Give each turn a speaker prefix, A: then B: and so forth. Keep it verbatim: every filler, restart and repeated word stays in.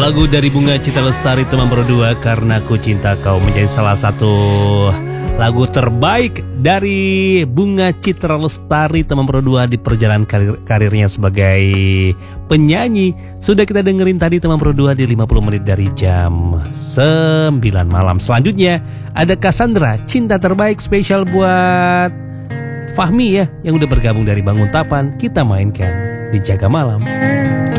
A: Lagu dari Bunga Citra Lestari teman berdua, Karena Ku Cinta Kau, menjadi salah satu lagu terbaik dari Bunga Citra Lestari teman berdua di perjalanan karir, karirnya sebagai penyanyi. Sudah kita dengerin tadi teman berdua di lima puluh menit dari jam sembilan malam. Selanjutnya ada Cassandra, Cinta Terbaik, spesial buat Fahmi ya, yang udah bergabung dari Banguntapan. Kita mainkan di Jaga Malam.